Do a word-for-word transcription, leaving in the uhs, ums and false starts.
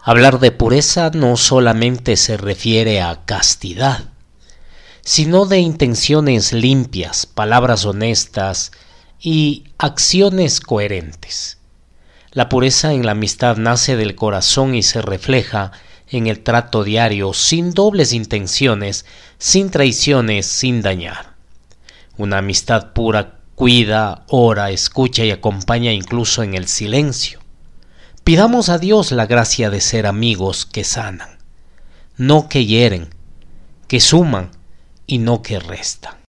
Hablar de pureza no solamente se refiere a castidad, sino de intenciones limpias, palabras honestas y acciones coherentes. La pureza en la amistad nace del corazón y se refleja en el trato diario, sin dobles intenciones, sin traiciones, sin dañar. Una amistad pura cuida, ora, escucha y acompaña incluso en el silencio. Pidamos a Dios la gracia de ser amigos que sanan, no que hieren, que suman y no que restan.